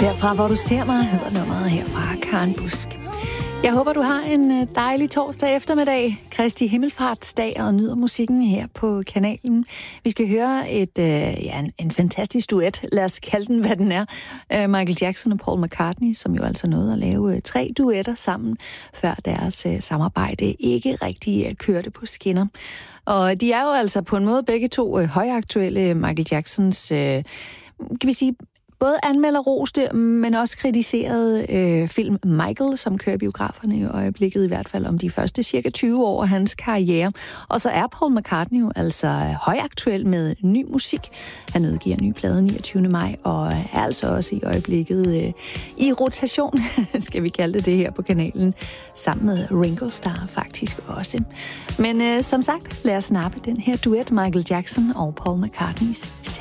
Derfra, hvor du ser mig, hedder nummeret herfra Karen Busk. Jeg håber, du har en dejlig torsdag eftermiddag, Kristi Himmelfartsdag, og nyder musikken her på kanalen. Vi skal høre en fantastisk duet. Lad os kalde den, hvad den er. Michael Jackson og Paul McCartney, som jo altså nåede at lave 3 duetter sammen, før deres samarbejde ikke rigtig kørte på skinner. Og de er jo altså på en måde begge to højaktuelle. Michael Jacksons, kan vi sige, både anmelderroste, men også kritiserede film Michael, som kører biograferne i øjeblikket, i hvert fald om de første cirka 20 år af hans karriere. Og så er Paul McCartney jo altså højaktuel med ny musik. Han udgiver en ny plade 29. maj, og er altså også i øjeblikket i rotation, skal vi kalde det her på kanalen, sammen med Ringo Starr faktisk også. Men som sagt, lad os snappe den her duet Michael Jackson og Paul McCartneys